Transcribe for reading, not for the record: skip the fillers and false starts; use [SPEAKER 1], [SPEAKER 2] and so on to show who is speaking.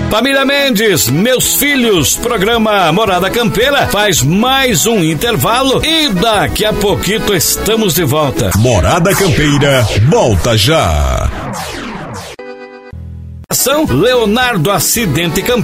[SPEAKER 1] Família Mendes, meus filhos, programa Morada Campeira faz mais um intervalo e daqui a pouquinho estamos de volta.
[SPEAKER 2] Morada Campeira, volta já.
[SPEAKER 1] Leonardo Acidente Campeiro.